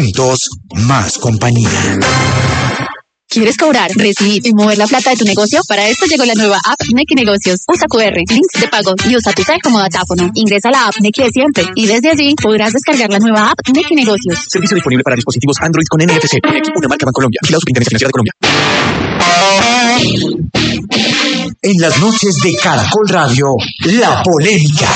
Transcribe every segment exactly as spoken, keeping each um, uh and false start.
Juntos, más compañía. ¿Quieres cobrar, recibir y mover la plata de tu negocio? Para esto llegó la nueva app Nequi Negocios. Usa Q R, links de pago y usa tu C E L como datáfono. Ingresa a la app Nequi de siempre y desde allí podrás descargar la nueva app Nequi Negocios. Servicio disponible para dispositivos Android con N F C. Nequi, una marca Bancolombia. Vigilado Superintendencia Financiera de Colombia. En las noches de Caracol Radio, la polémica.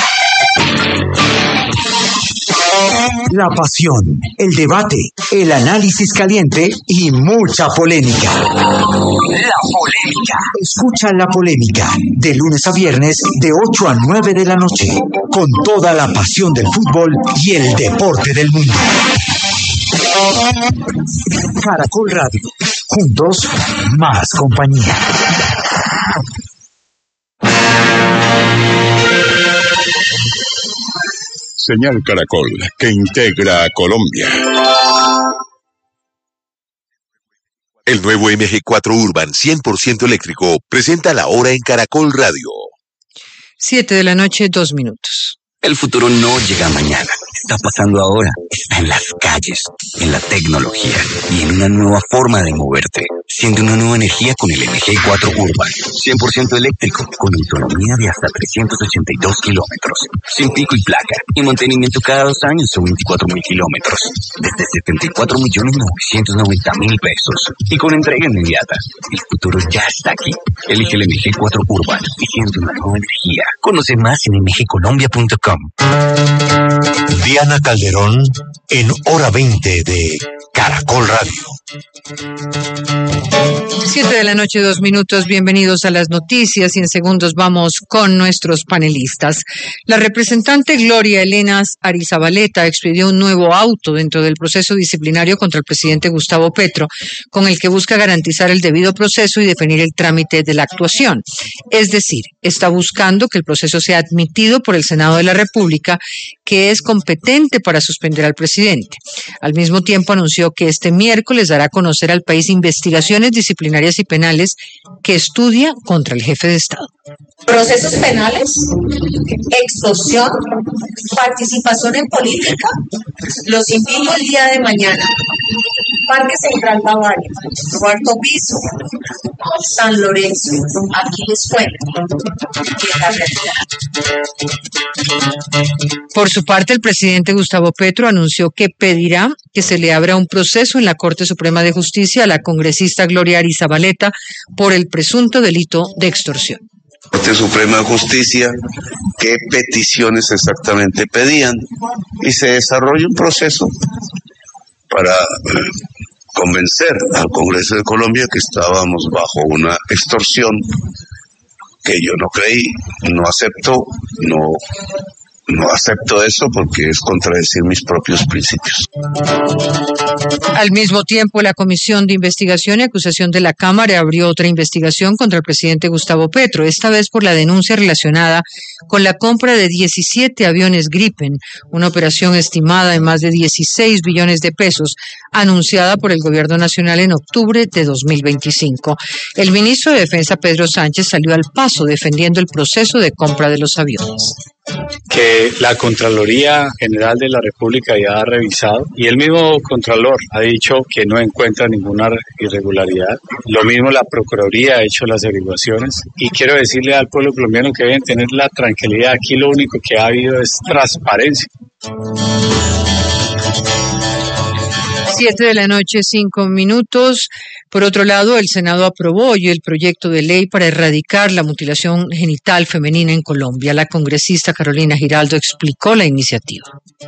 La pasión, el debate, el análisis caliente y mucha polémica. La polémica. Escucha La Polémica de lunes a viernes de ocho a nueve de la noche con toda la pasión del fútbol y el deporte del mundo. Caracol Radio. Juntos, más compañía. Señal Caracol, que integra a Colombia. El nuevo M G cuatro Urban cien por ciento eléctrico presenta la hora en Caracol Radio. Siete de la noche, dos minutos. El futuro no llega mañana, está pasando ahora, está en las calles, en la tecnología y en una nueva forma de moverte. Siente una nueva energía con el M G cuatro Urban, cien por ciento eléctrico, con autonomía de hasta trescientos ochenta y dos kilómetros, sin pico y placa, y mantenimiento cada dos años o veinticuatro mil kilómetros, desde setenta y cuatro millones novecientos noventa mil pesos, y con entrega inmediata. El futuro ya está aquí. Elige el M G cuatro Urban y siente una nueva energía. Conoce más en m g colombia punto com. Diana Calderón en Hora veinte de Caracol Radio. Siete de la noche, dos minutos. Bienvenidos a las noticias y en segundos vamos con nuestros panelistas. La representante Gloria Elena Arizabaleta expidió un nuevo auto dentro del proceso disciplinario contra el presidente Gustavo Petro, con el que busca garantizar el debido proceso y definir el trámite de la actuación. Es decir, está buscando que el proceso sea admitido por el Senado de la República, que es competente para suspender al presidente. Al mismo tiempo anunció que este miércoles dará a conocer al país investigaciones disciplinarias y penales que estudia contra el jefe de Estado. Procesos penales, extorsión, participación en política. Los invito el día de mañana. Parque Central Bavaria, cuarto piso, San Lorenzo. Aquí les cuento la realidad. Por su parte, el presidente Gustavo Petro anunció que pedirá que se le abra un proceso en la Corte Suprema de Justicia a la congresista Gloria Arizabaleta por el presunto delito de extorsión. Corte Suprema de Justicia, qué peticiones exactamente pedían, y se desarrolla un proceso para convencer al Congreso de Colombia que estábamos bajo una extorsión que yo no creí, no acepto, no No acepto eso porque es contradecir mis propios principios. Al mismo tiempo, la Comisión de Investigación y Acusación de la Cámara abrió otra investigación contra el presidente Gustavo Petro, esta vez por la denuncia relacionada con la compra de diecisiete aviones Gripen, una operación estimada en más de dieciséis billones de pesos, anunciada por el Gobierno Nacional en octubre de dos mil veinticinco. El ministro de Defensa, Pedro Sánchez, salió al paso defendiendo el proceso de compra de los aviones. Que la Contraloría General de la República ya ha revisado y el mismo Contralor ha dicho que no encuentra ninguna irregularidad. Lo mismo la Procuraduría ha hecho las averiguaciones y quiero decirle al pueblo colombiano que deben tener la tranquilidad. Aquí lo único que ha habido es transparencia. Siete de la noche, cinco minutos. Por otro lado, el Senado aprobó hoy el proyecto de ley para erradicar la mutilación genital femenina en Colombia. La congresista Carolina Giraldo explicó la iniciativa.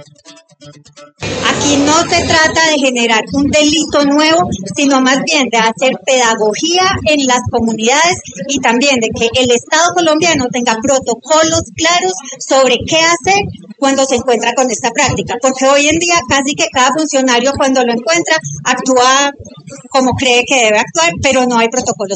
Aquí no se trata de generar un delito nuevo, sino más bien de hacer pedagogía en las comunidades y también de que el Estado colombiano tenga protocolos claros sobre qué hacer cuando se encuentra con esta práctica, porque hoy en día casi que cada funcionario cuando lo encuentra actúa como cree que debe actuar, pero no hay protocolos.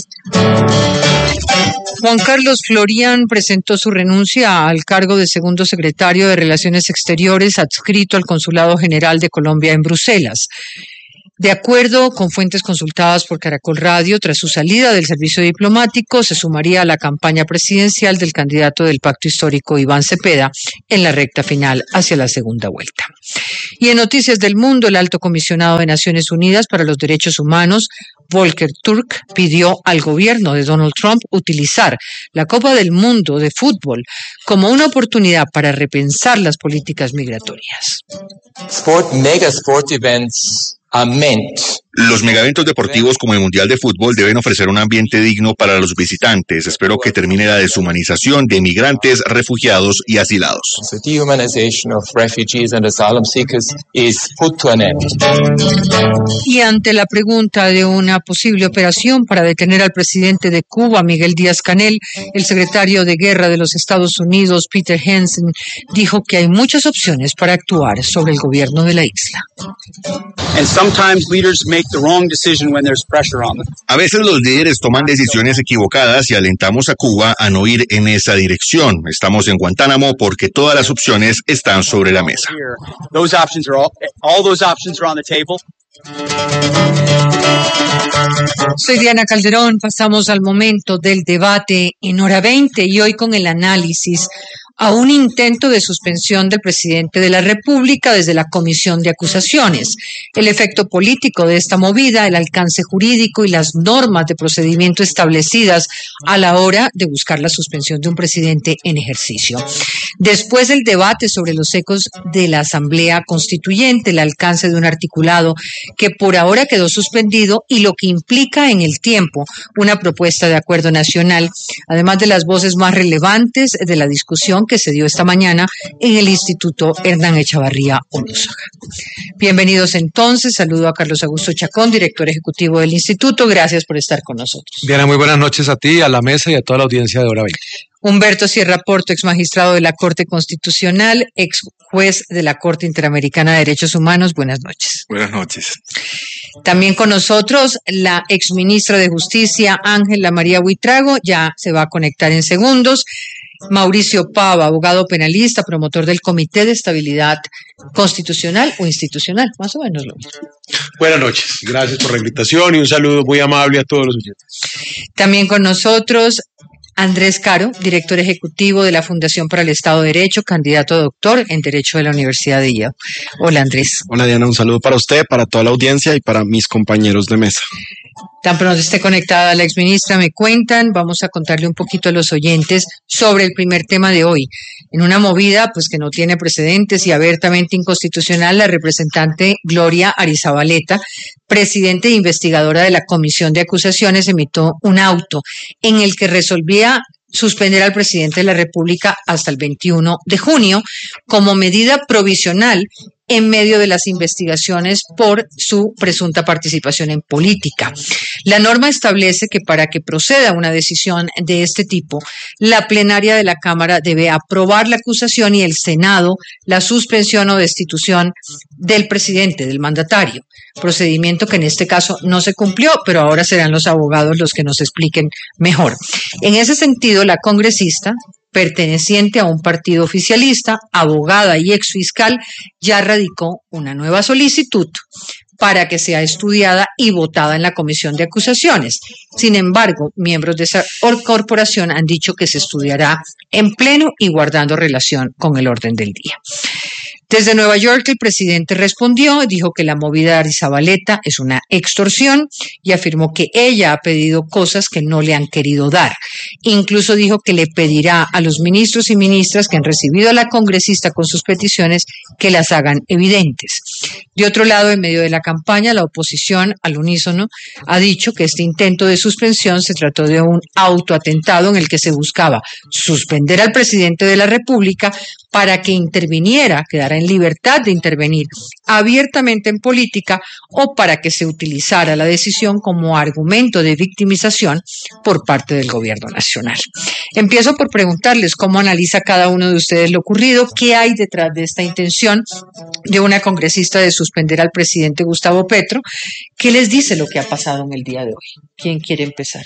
Juan Carlos Florian presentó su renuncia al cargo de segundo secretario de Relaciones Exteriores adscrito al Consulado General de Colombia en Bruselas. De acuerdo con fuentes consultadas por Caracol Radio, tras su salida del servicio diplomático, se sumaría a la campaña presidencial del candidato del Pacto Histórico, Iván Cepeda, en la recta final hacia la segunda vuelta. Y en Noticias del Mundo, el alto comisionado de Naciones Unidas para los Derechos Humanos, Volker Turk, pidió al gobierno de Donald Trump utilizar la Copa del Mundo de fútbol como una oportunidad para repensar las políticas migratorias. Sport, mega sport events are meant. Los megaeventos deportivos como el Mundial de Fútbol deben ofrecer un ambiente digno para los visitantes. Espero que termine la deshumanización de migrantes, refugiados y asilados. The dehumanization of refugees and asylum seekers is put to an end. Y ante la pregunta de una posible operación para detener al presidente de Cuba, Miguel Díaz-Canel, el secretario de Guerra de los Estados Unidos, Peter Hansen, dijo que hay muchas opciones para actuar sobre el gobierno de la isla. And sometimes leaders make the wrong decision when there's pressure on them. A veces los líderes toman decisiones equivocadas y alentamos a Cuba a no ir en esa dirección. Estamos en Guantánamo porque todas las opciones están sobre la mesa. Those options are all, all those options are on the table. Soy Diana Calderón, pasamos al momento del debate en hora veinte y hoy con el análisis a un intento de suspensión del presidente de la República desde la Comisión de Acusaciones, el efecto político de esta movida, el alcance jurídico y las normas de procedimiento establecidas a la hora de buscar la suspensión de un presidente en ejercicio. Después del debate sobre los ecos de la Asamblea Constituyente, el alcance de un articulado que por ahora quedó suspendido y lo que implica en el tiempo una propuesta de acuerdo nacional, además de las voces más relevantes de la discusión que se dio esta mañana en el Instituto Hernán Echavarría Olózaga. Bienvenidos entonces, saludo a Carlos Augusto Chacón, director ejecutivo del Instituto, gracias por estar con nosotros. Diana, muy buenas noches a ti, a la mesa y a toda la audiencia de Hora veinte. Humberto Sierra Porto, ex magistrado de la Corte Constitucional, ex juez de la Corte Interamericana de Derechos Humanos, buenas noches. Buenas noches. También con nosotros la ex ministra de Justicia, Ángela María Buitrago, ya se va a conectar en segundos. Mauricio Pava, abogado penalista, promotor del Comité de Estabilidad Constitucional o Institucional, más o menos lo mismo. Buenas noches, gracias por la invitación y un saludo muy amable a todos los oyentes. También con nosotros Andrés Caro, director ejecutivo de la Fundación para el Estado de Derecho, candidato a doctor en Derecho de la Universidad de Yale. Hola, Andrés. Hola, Diana, un saludo para usted, para toda la audiencia y para mis compañeros de mesa. Tan pronto esté conectada la exministra, me cuentan, vamos a contarle un poquito a los oyentes sobre el primer tema de hoy. En una movida pues que no tiene precedentes y abiertamente inconstitucional, la representante Gloria Arizabaleta, presidente e investigadora de la Comisión de Acusaciones, emitió un auto en el que resolvía suspender al presidente de la República hasta el veintiuno de junio como medida provisional en medio de las investigaciones por su presunta participación en política. La norma establece que para que proceda una decisión de este tipo, la plenaria de la Cámara debe aprobar la acusación y el Senado la suspensión o destitución del presidente, del mandatario. Procedimiento que en este caso no se cumplió, pero ahora serán los abogados los que nos expliquen mejor. En ese sentido, la congresista, perteneciente a un partido oficialista, abogada y exfiscal, ya radicó una nueva solicitud para que sea estudiada y votada en la Comisión de Acusaciones. Sin embargo, miembros de esa corporación han dicho que se estudiará en pleno y guardando relación con el orden del día. Desde Nueva York, el presidente respondió, dijo que la movida de Arizabaleta es una extorsión y afirmó que ella ha pedido cosas que no le han querido dar. Incluso dijo que le pedirá a los ministros y ministras que han recibido a la congresista con sus peticiones que las hagan evidentes. De otro lado, en medio de la campaña, la oposición al unísono ha dicho que este intento de suspensión se trató de un autoatentado en el que se buscaba suspender al presidente de la República para que interviniera, quedara en libertad de intervenir abiertamente en política o para que se utilizara la decisión como argumento de victimización por parte del gobierno nacional. Empiezo por preguntarles cómo analiza cada uno de ustedes lo ocurrido, qué hay detrás de esta intención de una congresista de suspender al presidente Gustavo Petro, qué les dice lo que ha pasado en el día de hoy. ¿Quién quiere empezar?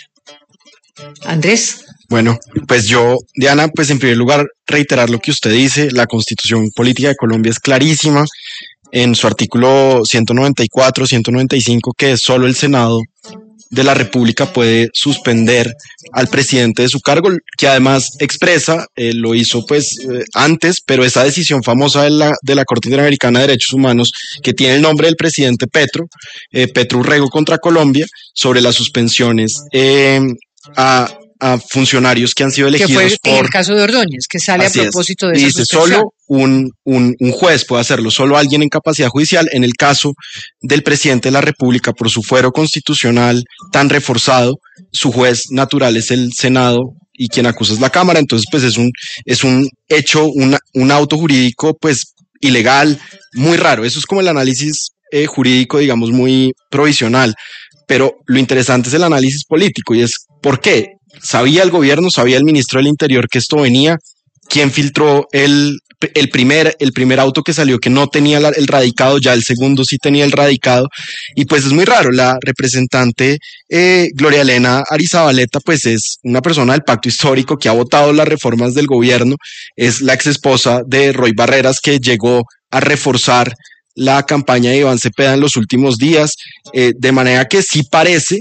Andrés. Bueno, pues yo, Diana, pues en primer lugar reiterar lo que usted dice, la Constitución Política de Colombia es clarísima en su artículo ciento noventa y cuatro, ciento noventa y cinco, que es solo el Senado de la República puede suspender al presidente de su cargo, que además expresa, eh, lo hizo pues eh, antes, pero esa decisión famosa de la, de la Corte Interamericana de Derechos Humanos, que tiene el nombre del presidente Petro, eh, Petro Urrego contra Colombia, sobre las suspensiones eh, a, a funcionarios que han sido elegidos que fue por... en el caso de Ordóñez, que sale Así a propósito es. de esa Dice, suspensión. solo un, un, un juez puede hacerlo, solo alguien en capacidad judicial. En el caso del presidente de la República, por su fuero constitucional tan reforzado, su juez natural es el Senado y quien acusa es la Cámara. Entonces, pues es un, es un hecho, una, un auto jurídico, pues ilegal, muy raro. Eso es como el análisis eh, jurídico, digamos, muy provisional. Pero lo interesante es el análisis político, y es ¿por qué? ¿Sabía el gobierno, sabía el ministro del Interior que esto venía? ¿Quién filtró el, el, primer, el primer auto que salió que no tenía la, el radicado? Ya el segundo sí tenía el radicado. Y pues es muy raro, la representante eh, Gloria Elena Arizabaleta pues es una persona del pacto histórico que ha votado las reformas del gobierno, es la ex esposa de Roy Barreras, que llegó a reforzar la campaña de Iván Cepeda en los últimos días, eh, de manera que sí parece,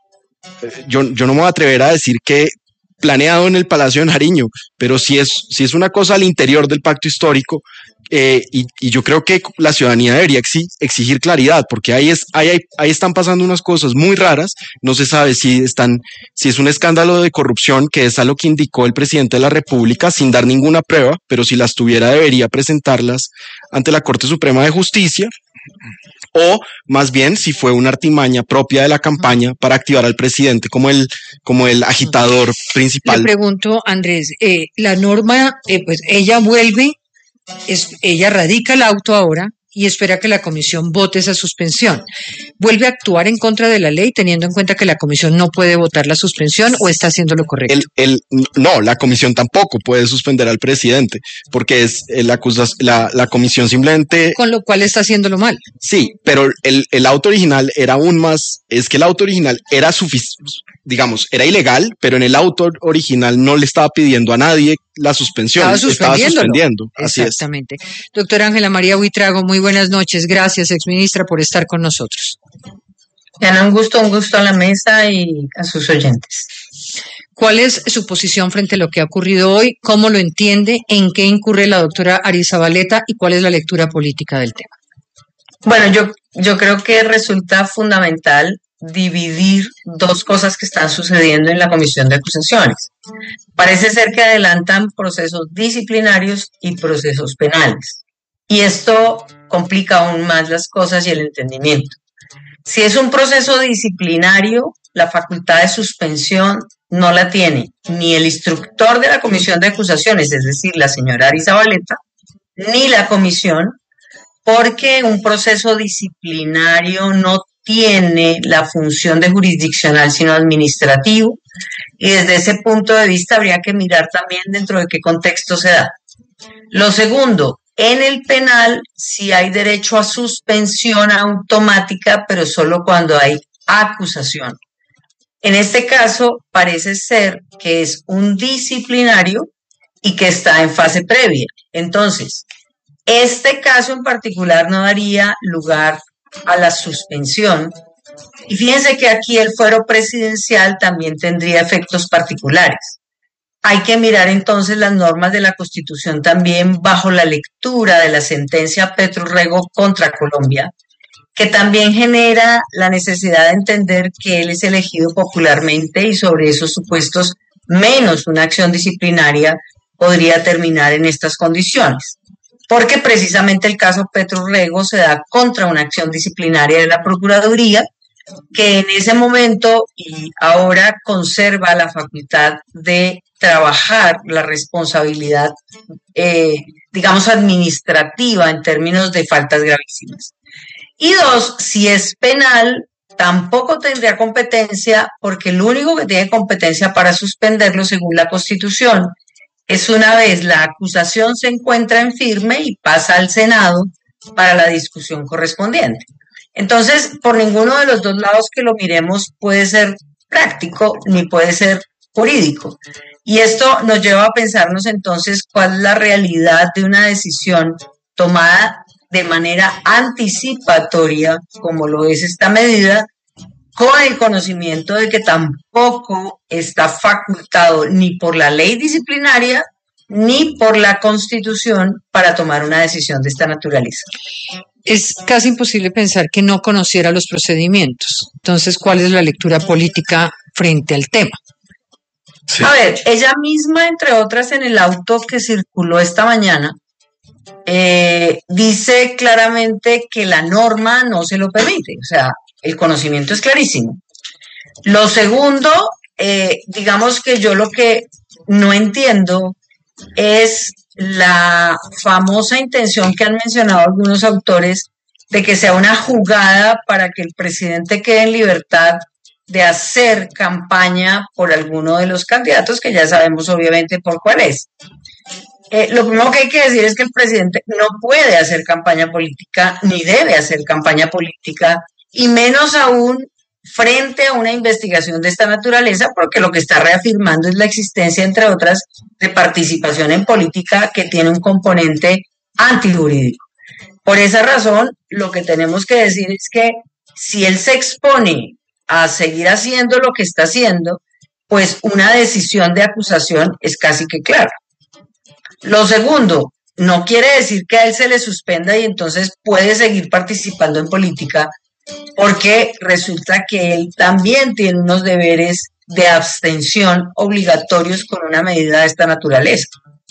yo, yo no me voy a atrever a decir que planeado en el Palacio de Nariño, pero sí es, sí es una cosa al interior del pacto histórico, eh, y, y yo creo que la ciudadanía debería exi- exigir claridad, porque ahí, es, ahí, ahí, ahí están pasando unas cosas muy raras. No se sabe si, están, si es un escándalo de corrupción, que es a lo que indicó el presidente de la República sin dar ninguna prueba, pero si las tuviera debería presentarlas ante la Corte Suprema de Justicia, o más bien si fue una artimaña propia de la campaña para activar al presidente como el, como el agitador principal. Le pregunto, Andrés, eh, la norma, eh, pues ella vuelve, es, ella radica el auto ahora y espera que la comisión vote esa suspensión. ¿Vuelve a actuar en contra de la ley teniendo en cuenta que la comisión no puede votar la suspensión, o está haciendo lo correcto? El, el, no, la comisión tampoco puede suspender al presidente, porque es el acusas, la, la comisión simplemente... Con lo cual está haciéndolo mal. Sí, pero el, el auto original era aún más, es que el auto original era suficiente, digamos, era ilegal, pero en el auto original no le estaba pidiendo a nadie la suspensión, estaba, estaba suspendiendo. Así Exactamente. Es. Doctora Ángela María Buitrago, muy buenas noches. Gracias, exministra, por estar con nosotros. Diana, un gusto, un gusto a la mesa y a sus oyentes. ¿Cuál es su posición frente a lo que ha ocurrido hoy? ¿Cómo lo entiende? ¿En qué incurre la doctora Arizabaleta? ¿Y cuál es la lectura política del tema? Bueno, yo, yo creo que resulta fundamental dividir dos cosas que están sucediendo en la Comisión de Acusaciones. Parece ser que adelantan procesos disciplinarios y procesos penales. Y esto complica aún más las cosas y el entendimiento. Si es un proceso disciplinario, la facultad de suspensión no la tiene ni el instructor de la Comisión de Acusaciones, es decir, la señora Arizabaleta, ni la comisión, porque un proceso disciplinario no tiene la función de jurisdiccional, sino administrativo, y desde ese punto de vista habría que mirar también dentro de qué contexto se da. Lo segundo, en el penal sí hay derecho a suspensión automática, pero solo cuando hay acusación. En este caso parece ser que es un disciplinario y que está en fase previa. Entonces, este caso en particular no daría lugar a la suspensión. Y fíjense que aquí el fuero presidencial también tendría efectos particulares. Hay que mirar entonces las normas de la Constitución también bajo la lectura de la sentencia Petro Urrego contra Colombia, que también genera la necesidad de entender que él es elegido popularmente y sobre esos supuestos menos una acción disciplinaria podría terminar en estas condiciones. Porque precisamente el caso Petro Urrego se da contra una acción disciplinaria de la Procuraduría, que en ese momento y ahora conserva la facultad de trabajar la responsabilidad, eh, digamos, administrativa en términos de faltas gravísimas. Y dos, si es penal, tampoco tendría competencia, porque el único que tiene competencia para suspenderlo, según la Constitución, es una vez la acusación se encuentra en firme y pasa al Senado para la discusión correspondiente. Entonces, por ninguno de los dos lados que lo miremos puede ser práctico ni puede ser jurídico. Y esto nos lleva a pensarnos entonces cuál es la realidad de una decisión tomada de manera anticipatoria, como lo es esta medida, con el conocimiento de que tampoco está facultado ni por la ley disciplinaria ni por la Constitución para tomar una decisión de esta naturaleza. Es casi imposible pensar que no conociera los procedimientos. Entonces, ¿cuál es la lectura política frente al tema? Sí. A ver, ella misma, entre otras, en el auto que circuló esta mañana, eh, dice claramente que la norma no se lo permite. O sea, el conocimiento es clarísimo. Lo segundo, eh, digamos que yo lo que no entiendo es la famosa intención que han mencionado algunos autores de que sea una jugada para que el presidente quede en libertad de hacer campaña por alguno de los candidatos, que ya sabemos obviamente por cuál es. Eh, lo primero que hay que decir es que el presidente no puede hacer campaña política, ni debe hacer campaña política, y menos aún frente a una investigación de esta naturaleza, porque lo que está reafirmando es la existencia, entre otras, de participación en política que tiene un componente antijurídico. Por esa razón, lo que tenemos que decir es que si él se expone a seguir haciendo lo que está haciendo, pues una decisión de acusación es casi que clara. Lo segundo, no quiere decir que a él se le suspenda y entonces puede seguir participando en política, porque resulta que él también tiene unos deberes de abstención obligatorios con una medida de esta naturaleza.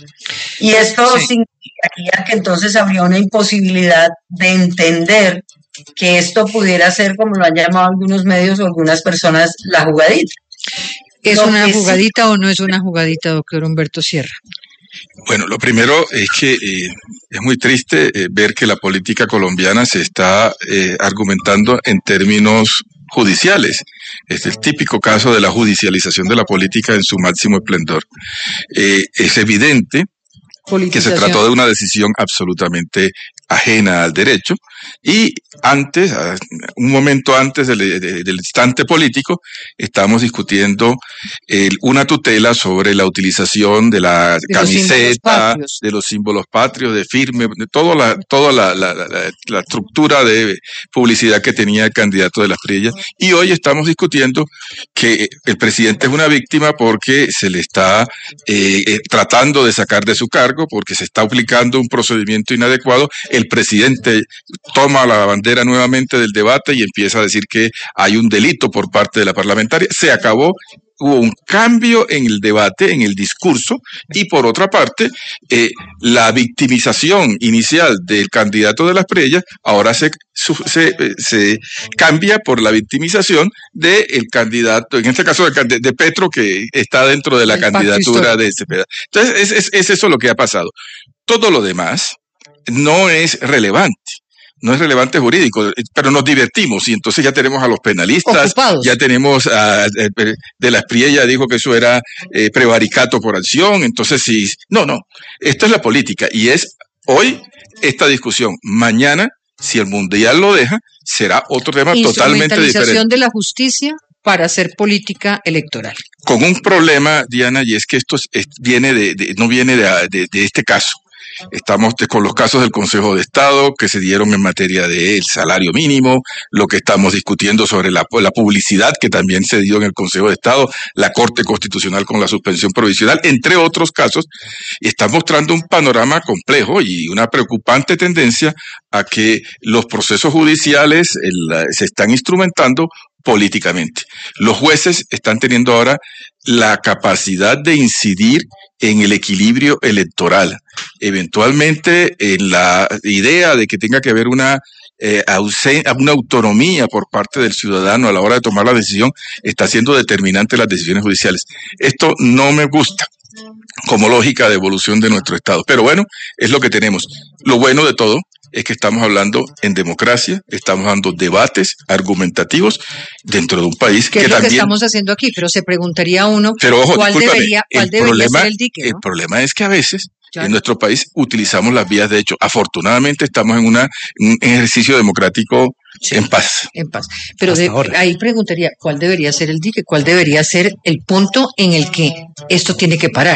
Y esto sí significaría que entonces habría una imposibilidad de entender que esto pudiera ser, como lo han llamado algunos medios o algunas personas, la jugadita. ¿Es Lo una que sí- jugadita o no es una jugadita, doctor Humberto Sierra? Bueno, lo primero es que eh, es muy triste eh, ver que la política colombiana se está eh, argumentando en términos judiciales. Es el típico caso de la judicialización de la política en su máximo esplendor. Eh, es evidente que se trató de una decisión absolutamente ajena al derecho y antes, a- un momento antes del, de- del instante político, estamos discutiendo el- una tutela sobre la utilización de la De los símbolos camiseta, patrios. de los símbolos patrios, de firme, de toda la, toda la, la, la- la- la estructura de publicidad que tenía el candidato de las Priellas. Y hoy estamos discutiendo que el presidente es una víctima porque se le está eh, eh, tratando de sacar de su cargo, porque se está aplicando un procedimiento inadecuado. El presidente toma la bandera nuevamente del debate y empieza a decir que hay un delito por parte de la parlamentaria. Se acabó. Hubo un cambio en el debate, en el discurso, y por otra parte, eh, la victimización inicial del candidato de las Priellas ahora se, su- se, eh, se cambia por la victimización del candidato, en este caso de, can- de Petro, que está dentro de la El pacto candidatura histórico. de Cepeda. Entonces, es, es, es eso lo que ha pasado. Todo lo demás no es relevante. No es relevante jurídico, eh, pero nos divertimos y entonces ya tenemos a los penalistas, Ocupados. ya tenemos a, eh, eh, de las Priellas dijo que eso era eh, prevaricato por acción, entonces sí, no, no, esto es la política y es hoy esta discusión, mañana, si el mundial lo deja, será otro tema totalmente Instrumentalización diferente. de la justicia para hacer política electoral. Con un problema, Diana, y es que esto es- es- viene de, de- no viene de, de- de este caso. Estamos de- con los casos del Consejo de Estado que se dieron en materia del salario mínimo, lo que estamos discutiendo sobre la, la publicidad que también se dio en el Consejo de Estado, la Corte Constitucional con la suspensión provisional, entre otros casos, y está mostrando un panorama complejo y una preocupante tendencia a que los procesos judiciales el- se están instrumentando políticamente. Los jueces están teniendo ahora la capacidad de incidir en el equilibrio electoral, eventualmente en la idea de que tenga que haber una, eh, ausen- una autonomía por parte del ciudadano a la hora de tomar la decisión, está siendo determinante en las decisiones judiciales. Esto no me gusta como lógica de evolución de nuestro Estado, pero bueno, es lo que tenemos. Lo bueno de todo es que estamos hablando en democracia, estamos dando debates argumentativos dentro de un país ¿Qué que es lo que también... estamos haciendo aquí? Pero se preguntaría uno Pero ojo, cuál discúlpame, debería, cuál el debería problema, ser el dique, el ¿no? problema es que a veces Claro. en nuestro país utilizamos las vías de hecho. Afortunadamente estamos en una, un ejercicio democrático en paz. En paz. Pero de- ahí preguntaría, ¿cuál debería ser el dique? ¿Cuál debería ser el punto en el que esto tiene que parar?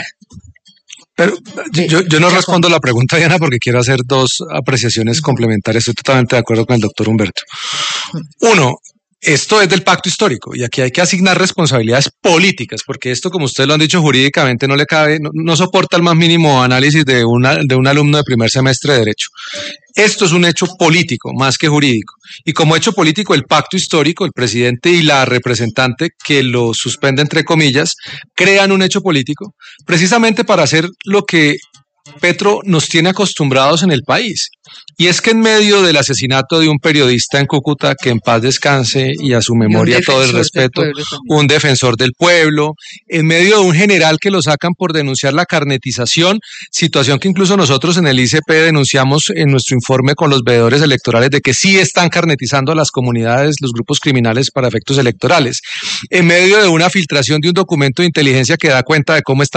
Pero yo, yo no respondo la pregunta, Diana, porque quiero hacer dos apreciaciones complementarias. Estoy totalmente de acuerdo con el doctor Humberto. Uno, esto es del pacto histórico y aquí hay que asignar responsabilidades políticas, porque esto, como ustedes lo han dicho jurídicamente, no le cabe, no, no soporta el más mínimo análisis de, una, de un alumno de primer semestre de Derecho. Esto es un hecho político, más que jurídico. Y como hecho político, el pacto histórico, el presidente y la representante que lo suspende, entre comillas, crean un hecho político precisamente para hacer lo que Petro nos tiene acostumbrados en el país. Y es que en medio del asesinato de un periodista en Cúcuta, que en paz descanse y a su memoria todo el respeto, un defensor del pueblo, en medio de un general que lo sacan por denunciar la carnetización, situación que incluso nosotros en el I C P denunciamos en nuestro informe con los veedores electorales de que sí están carnetizando a las comunidades, los grupos criminales para efectos electorales, en medio de una filtración de un documento de inteligencia que da cuenta de cómo están